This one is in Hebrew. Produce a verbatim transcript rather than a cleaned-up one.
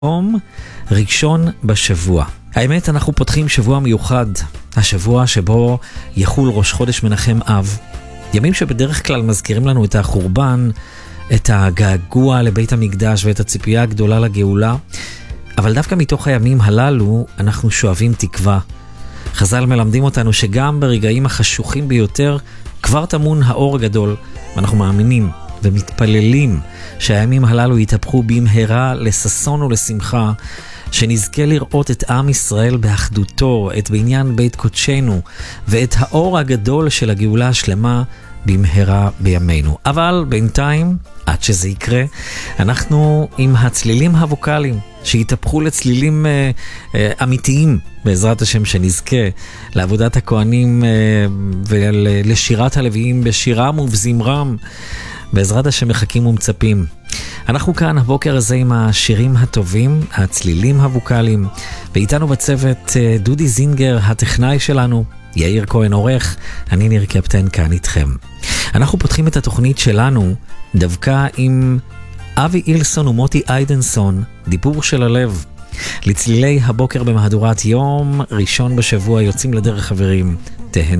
יום ראשון בשבוע. האמת, אנחנו פותחים שבוע מיוחד, השבוע שבו יחול ראש חודש מנחם אב. ימים שבדרך כלל מזכירים לנו את החורבן, את הגעגוע לבית המקדש ואת הציפייה הגדולה לגאולה, אבל דווקא מתוך הימים הללו אנחנו שואבים תקווה. חז"ל מלמדים אותנו שגם ברגעים החשוכים ביותר כבר טמון האור הגדול, ואנחנו מאמינים ומתפללים שהימים הללו יתהפכו במהרה לששון ולשמחה, שנזכה לראות את עם ישראל באחדותו, את בניין בית קודשנו, ואת האור הגדול של הגאולה השלמה במהרה בימינו. אבל בינתיים, עד שזה יקרה, אנחנו עם הצלילים הווקליים, שיתהפכו לצלילים אה, אה, אמיתיים, בעזרת השם, שנזכה לעבודת הכהנים אה, ולשירת הלוויים בשירם ובזמרם, בעזרת השם מחכים ומצפים. אנחנו כאן הבוקר הזה עם השירים הטובים, הצלילים הווקליים, ואיתנו בצוות דודי זינגר, הטכנאי שלנו, יאיר כהן עורך, אני ניר קפטן כאן איתכם. אנחנו פותחים את התוכנית שלנו דווקא עם אבי אילסון ומוטי איידנסון, דיבור של הלב. לצלילי הבוקר במהדורת יום ראשון בשבוע יוצאים לדרך, חברים, תהנו.